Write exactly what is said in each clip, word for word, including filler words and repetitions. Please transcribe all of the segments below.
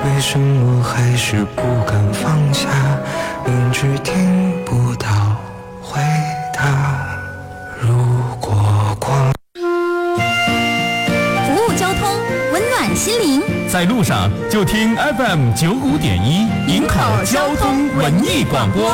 为什么还是不敢放下？明知听不到回答。如果光服务交通，温暖心灵， 在路上就听 F M 九五点一营口交通文艺广播。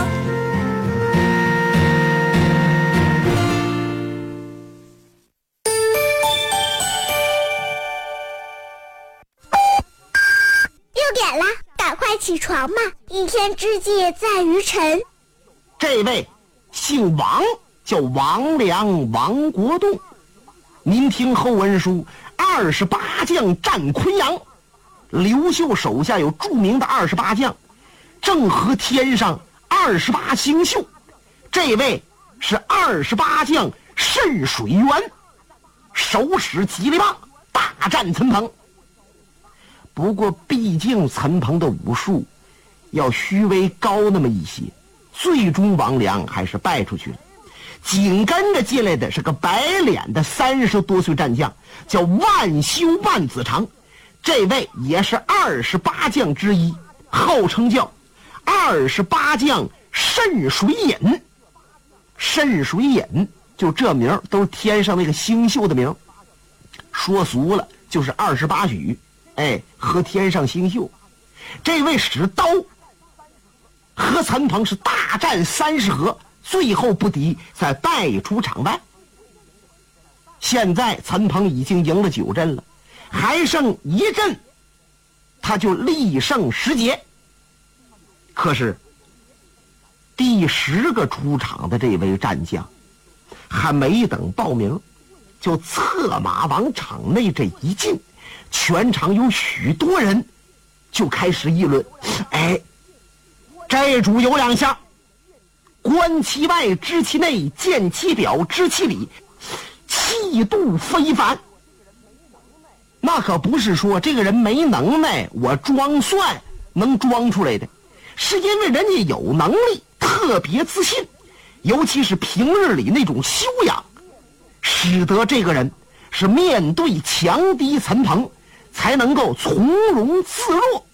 六点了，赶快起床嘛！一天之计在于晨。 这位姓王，叫王良王国栋。您听后文书，二十八将战昆阳。刘秀手下有著名的二十八将，正和天上二十八星宿。这位是二十八将渗水源，手使吉利棒，大战陈鹏。不过毕竟陈鹏的武术要虚微高那么一些，最终王良还是败出去了。紧跟着进来的是个白脸的三十多岁战将，叫万修万子长。这位也是二十八将之一，号称叫二十八将渗水隐。渗水隐就这名都是天上那个星宿的名，说俗了就是二十八许，哎，和天上星宿。这位使刀和陈鹏是大战三十合，最后不敌，才败出场外。现在陈鹏已经赢了九阵了，还剩一阵，他就力胜十捷。可是第十个出场的这位战将，还没等报名，就策马往场内这一进，全场有许多人就开始议论：哎，这主有两下，观其外，知其内，见其表，知其里，气度非凡。那可不是说这个人没能耐，我装蒜能装出来的，是因为人家有能力，特别自信，尤其是平日里那种修养，使得这个人是面对强敌陈鹏才能够从容自若。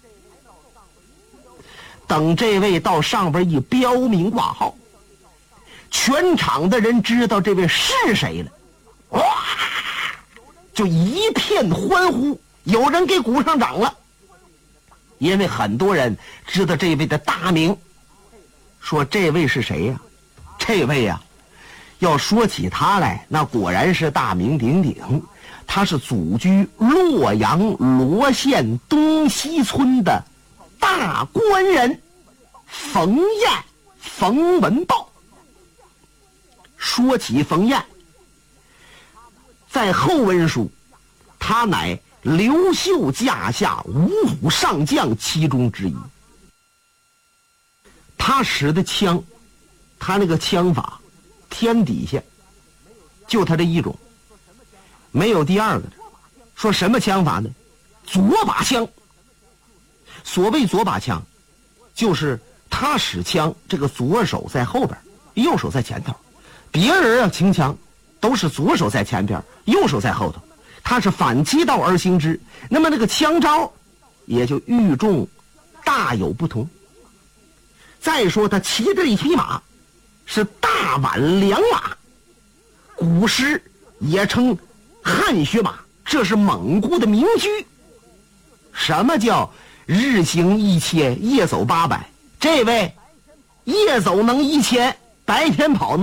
等这位到上边一标明挂号，全场的人知道这位是谁了，哇，就一片欢呼，有人给鼓上掌了。因为很多人知道这位的大名，说这位是谁呀？这位呀，要说起他来，那果然是大名鼎鼎。他是祖居洛阳罗县东西村的大官人冯彦，冯文豹。说起冯彦，在后文书，他乃刘秀驾下五虎上将其中之一。他使的枪，他那个枪法，天底下就他这一种，没有第二个的。说什么枪法呢？左把枪。所谓左把枪，就是他使枪，这个左手在后边，右手在前头。别人要擎枪，都是左手在前边，右手在后头。他是反其道而行之，那么那个枪招也就与众大有不同。再说他骑着一匹马，是大宛良马，古时也称汗血马，这是蒙古的名驹。什么叫日行一千，夜走八百？这位夜走能一千，白天跑能